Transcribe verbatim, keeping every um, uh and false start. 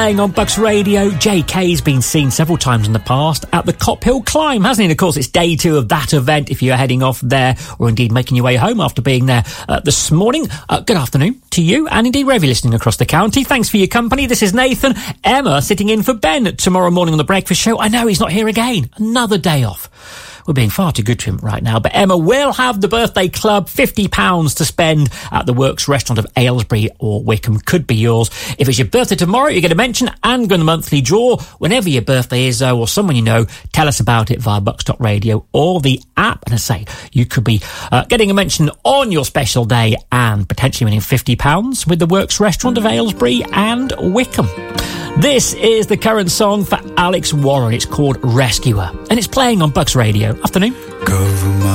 Playing on Bucks Radio, J K's been seen several times in the past at the Cop Hill Climb, hasn't he? And of course, it's day two of that event if you're heading off there or indeed making your way home after being there uh, this morning. Uh, good afternoon to you and indeed wherever you're listening across the county. Thanks for your company. This is Nathan. Emma sitting in for Ben tomorrow morning on The Breakfast Show. I know he's not here again. Another day off. We're being far too good to him right now, but Emma will have the birthday club, fifty pounds to spend at the Works restaurant of Aylesbury or Wickham. Could be yours. If it's your birthday tomorrow, you get a mention and go in the monthly draw. Whenever your birthday is, though, or someone you know, tell us about it via Bucks Top Radio or the app. And I say, you could be uh, getting a mention on your special day and potentially winning fifty pounds with the Works restaurant of Aylesbury and Wickham. This is the current song for Alex Warren. It's called Rescuer, and it's playing on Bucks Radio. Afternoon. Cover my